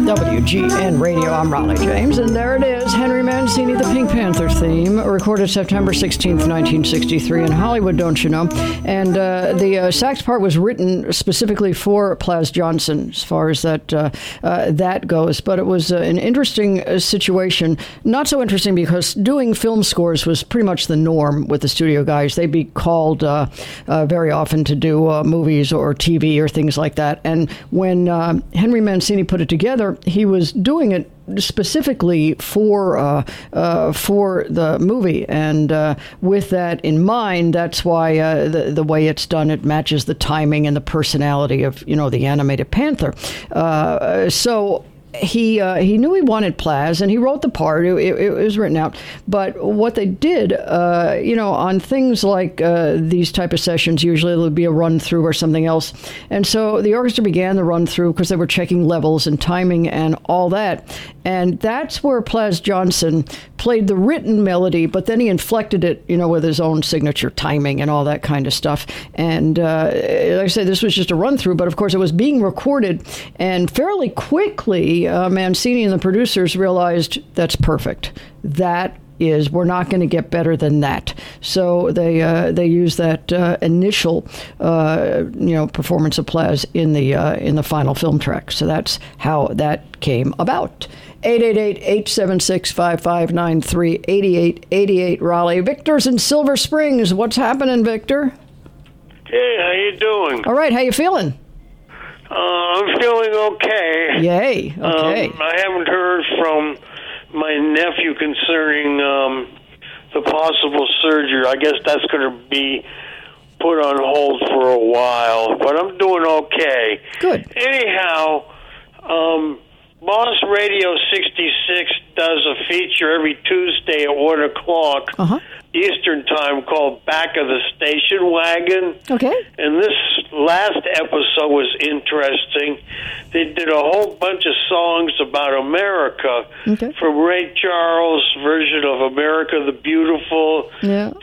WGN Radio, I'm Raleigh James, and there it is, Henry Mancini, the Pink Panther theme, recorded September 16th, 1963 in Hollywood, don't you know? And the sax part was written specifically for Plas Johnson, as far as that goes. But it was an interesting situation. Not so interesting because doing film scores was pretty much the norm with the studio guys. They'd be called very often to do movies or TV or things like that. And when Henry Mancini put it together, he was doing it specifically for the movie, and with that in mind, that's why the way it's done, it matches the timing and the personality of the animated Panther. So he knew he wanted Plas, and he wrote the part. It was written out. But what they did, on things like these type of sessions, usually there'll be a run-through or something else. And so the orchestra began the run-through because they were checking levels and timing and all that. And that's where Plas Johnson played the written melody, but then he inflected it, with his own signature timing and all that kind of stuff. And like I said, this was just a run-through, but of course it was being recorded, and fairly quickly Mancini and the producers realized that's perfect. We're not going to get better than that. So they used that initial performance of Plas in the final film track. So that's how that came about. 888-876-5593, 8888 Raleigh. Victor's in Silver Springs. What's happening, Victor? Hey, how you doing? All right, how you feeling? I'm feeling okay. Yay, okay. I haven't heard from my nephew concerning the possible surgery. I guess that's going to be put on hold for a while, but I'm doing okay. Good. Anyhow, Boss Radio 66 does a feature every Tuesday at 1 o'clock Eastern Time called Back of the Station Wagon. Okay. And this last episode was interesting. They did a whole bunch of songs about America, from Ray Charles' version of America the Beautiful